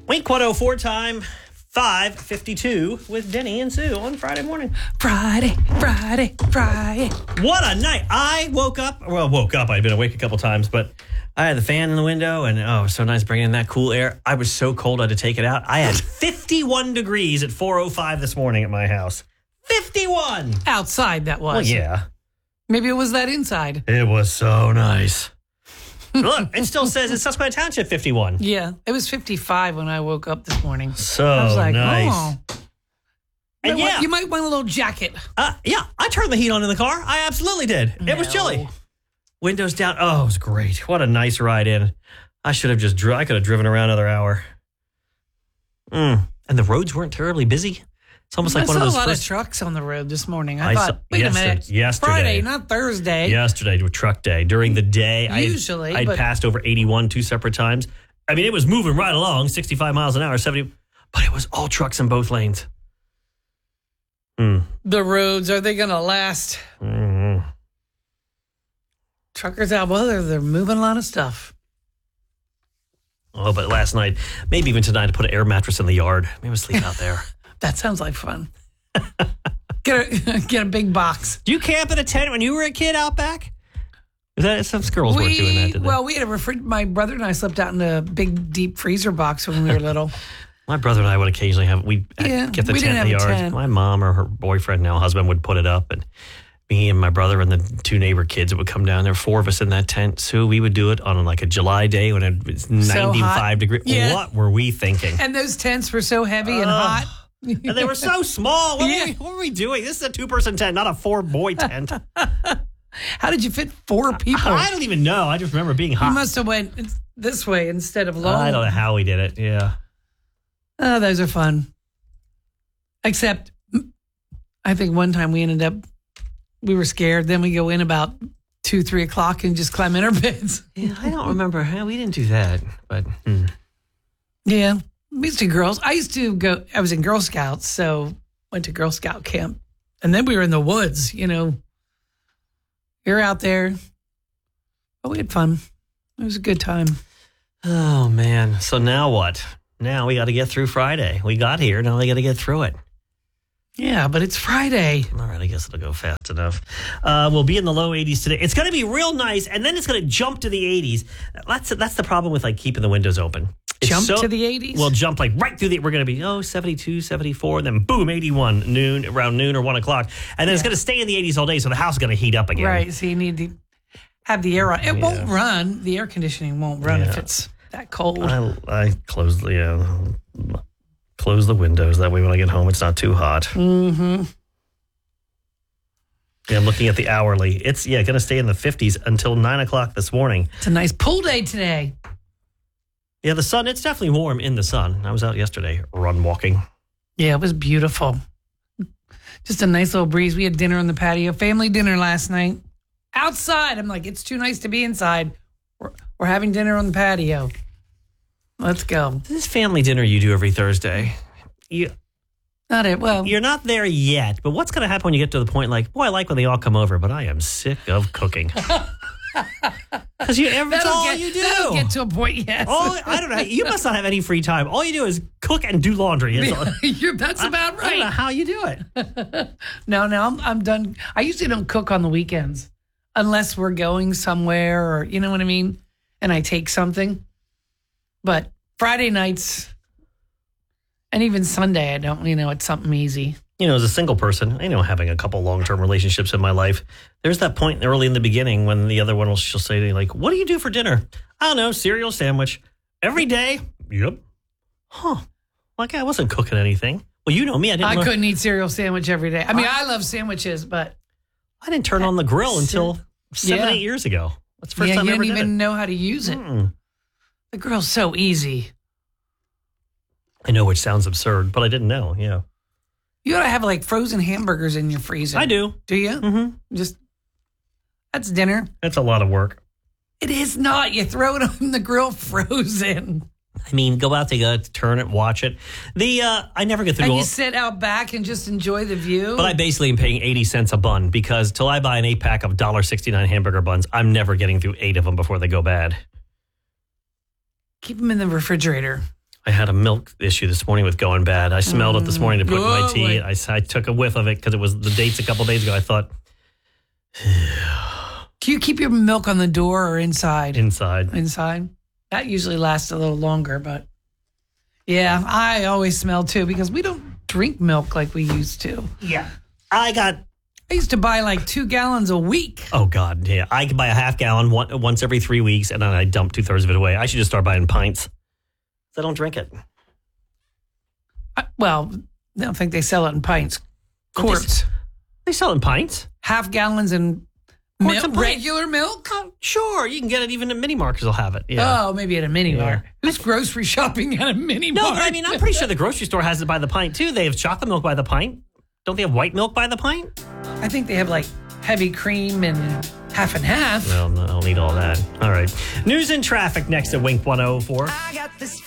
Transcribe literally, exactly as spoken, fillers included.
Wink one oh four time, five fifty-two with Denny and Sue on Friday morning. Friday, Friday, Friday. What a night. I woke up, well, woke up. I'd been awake a couple times, but I had the fan in the window, and oh, it was so nice bringing in that cool air. I was so cold I had to take it out. I had fifty-one degrees at four oh five this morning at my house. fifty-one! Outside, that was. Well, yeah. Maybe it was that inside. It was so nice. Look, it still says it's Susquehanna Township fifty-one. Yeah, it was fifty-five when I woke up this morning. So I was like, nice. oh. And you, yeah. want, you might want a little jacket. Uh, yeah, I turned the heat on in the car. I absolutely did. No. It was chilly. Windows down. Oh, it was great. What a nice ride in. I should have just, dri- I could have driven around another hour. Mm. And the roads weren't terribly busy. It's almost like I one of saw those a lot first... of trucks on the road this morning. I, I thought, saw- wait yesterday- a minute. yesterday. Friday, not Thursday. Yesterday was truck day. During the day, Usually, I'd, I'd but- passed over eighty-one two separate times. I mean, it was moving right along, sixty-five miles an hour, seventy, but it was all trucks in both lanes. Mm. The roads, are they going to last? Mm-hmm. Truckers out, well, they're, they're moving a lot of stuff. Oh, but last night, maybe even tonight, to put an air mattress in the yard. Maybe sleep out there. That sounds like fun. Get a, get a big box. Do you camp in a tent when you were a kid out back? Is that, some girls weren't doing that, did they? Well, we had a refri- my brother and I slept out in a big, deep freezer box when we were little. My brother and I would occasionally have, we'd Yeah, get the we tent didn't in the have a yard. tent. My mom or her boyfriend, now husband, would put it up, and me and my brother and the two neighbor kids would come down. There were four of us in that tent. So we would do it on like a July day when it was ninety-five degrees. Yeah. What were we thinking? And those tents were so heavy and Ugh. hot. And they were so small. What, Yeah. were we, what were we doing? This is a two-person tent, not a four-boy tent. How did you fit four people? I don't even know. I just remember being hot. You must have went this way instead of long. I don't know how we did it. Yeah. Oh, those are fun. Except, I think one time we ended up, we were scared. Then we go in about two, three o'clock and just climb in our beds. Yeah, I don't remember. We didn't do that, but hmm. Yeah, we used to girls. I used to go. I was in Girl Scouts, so went to Girl Scout camp, and then we were in the woods. You know, you're out there. But we had fun. It was a good time. Oh man! So now what? Now we got to get through Friday. We got here. Now we got to get through it. Yeah, but it's Friday. All right, I guess it'll go fast enough. Uh, we'll be in the low eighties today. It's going to be real nice, and then it's going to jump to the eighties. That's that's the problem with like keeping the windows open. It's Jump so, to the eighties? We'll jump like right through the. We're going to be oh seventy-two, seventy-four, and then boom, eighty-one noon around noon or one o'clock, and then it's Yeah. going to stay in the eighties all day. So the house is going to heat up again. Right, so you need to have the air on. It Yeah. won't run. The air conditioning won't run if Yeah. it's that cold. I I close the yeah, close the windows. That way, when I get home, it's not too hot. Mm-hmm. Yeah, I'm looking at the hourly. It's yeah, going to stay in the fifties until nine o'clock this morning. It's a nice pool day today. Yeah, the sun. It's definitely warm in the sun. I was out yesterday, run walking. Yeah, it was beautiful. Just a nice little breeze. We had dinner on the patio, family dinner last night. Outside, I'm like, it's too nice to be inside. We're, we're having dinner on the patio. Let's go. This family dinner you do every Thursday. You Not it. Well, you're not there yet, but what's going to happen when you get to the point like, boy, I like when they all come over, but I am sick of cooking. Because you, that's that'll all get, you do. That'll get to a point, yes. All, I don't know. You must not have any free time. All you do is cook and do laundry. It's all- You're, that's about I don't know right. how you do it. No, no, I'm, I'm done. I usually don't cook on the weekends unless we're going somewhere or, you know what I mean? And I take something. But Friday nights and even Sunday, I don't, you know, it's something easy. You know, as a single person, I know having a couple long-term relationships in my life, there's that point early in the beginning when the other one will, she'll say to you, like, what do you do for dinner? I don't know, cereal sandwich. Every day? Yep. Huh. Like, I wasn't cooking anything. Well, you know me. I didn't I learn- couldn't eat cereal sandwich every day. I mean, I love sandwiches, but I didn't turn on the grill until seven, Yeah. eight years ago. That's the first yeah, time you I ever didn't did even it. know how to use it. Mm. The grill's so easy. I know, which sounds absurd, but I didn't know. Yeah. You ought to have like frozen hamburgers in your freezer. I do. Do you? Mm-hmm. Just, that's dinner. That's a lot of work. It is not. You throw it on the grill frozen. I mean, go out there, turn it, watch it. The uh, I never get through And all. you sit out back and just enjoy the view. But I basically am paying eighty cents a bun because till I buy an eight pack of one dollar sixty-nine hamburger buns, I'm never getting through eight of them before they go bad. Keep them in the refrigerator. I had a milk issue this morning with going bad. I smelled mm. it this morning to put in my tea. I, I took a whiff of it because it was the dates a couple days ago. I thought, do you keep your milk on the door or inside? Inside. Inside. That usually lasts a little longer, but yeah, I always smell too because we don't drink milk like we used to. Yeah. I got... I used to buy like two gallons a week. Oh, God, yeah. I could buy a half gallon one, once every three weeks, and then I dump two-thirds of it away. I should just start buying pints. I don't drink it. I, well, I don't think they sell it in pints. Quarts. They, they sell it in pints? Half gallons in Quarts milk, regular milk? Oh, sure, you can get it even at mini markets. They'll have it. Yeah. Oh, maybe at a mini mart. Yeah. Who's grocery shopping at a mini no, mart? No, I mean, I'm pretty sure the grocery store has it by the pint, too. They have chocolate milk by the pint. Don't they have white milk by the pint? I think they have like heavy cream and half and half. Well, no, I don't need all that. All right. News and traffic next at Wink one oh four. I got this